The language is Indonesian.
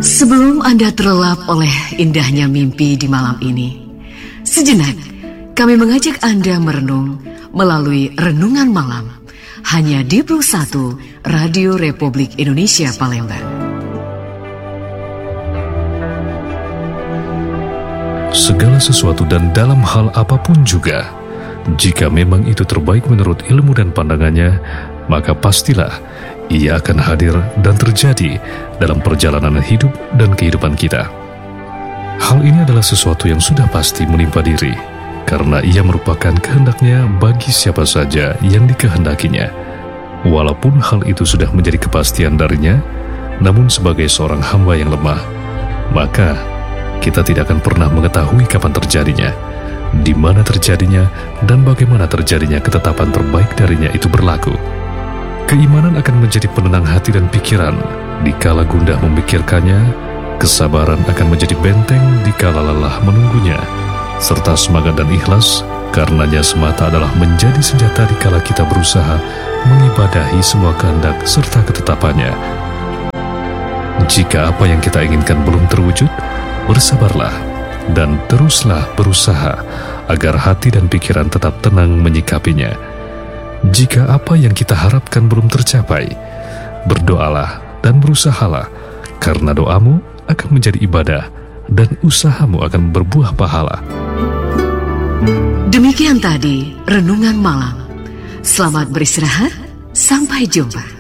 Sebelum Anda terlelap oleh indahnya mimpi di malam ini, sejenak kami mengajak Anda merenung melalui Renungan Malam hanya di Plus 1 Radio Republik Indonesia Palembang. Segala sesuatu dan dalam hal apapun juga, jika memang itu terbaik menurut ilmu dan pandangannya, maka pastilah ia akan hadir dan terjadi dalam perjalanan hidup dan kehidupan kita. Hal ini adalah sesuatu yang sudah pasti menimpa diri, karena ia merupakan kehendaknya bagi siapa saja yang dikehendakinya. Walaupun hal itu sudah menjadi kepastian darinya, namun sebagai seorang hamba yang lemah, maka kita tidak akan pernah mengetahui kapan terjadinya, di mana terjadinya, dan bagaimana terjadinya ketetapan terbaik darinya itu berlaku. Keimanan akan menjadi penenang hati dan pikiran dikala gundah memikirkannya, kesabaran akan menjadi benteng dikala lelah menunggunya, serta semangat dan ikhlas karenanya semata adalah menjadi senjata dikala kita berusaha mengibadahi semua kehendak serta ketetapannya. Jika apa yang kita inginkan belum terwujud, bersabarlah dan teruslah berusaha agar hati dan pikiran tetap tenang menyikapinya. Jika apa yang kita harapkan belum tercapai, berdoalah dan berusahalah, karena doamu akan menjadi ibadah dan usahamu akan berbuah pahala. Demikian tadi Renungan Malam. Selamat beristirahat, sampai jumpa.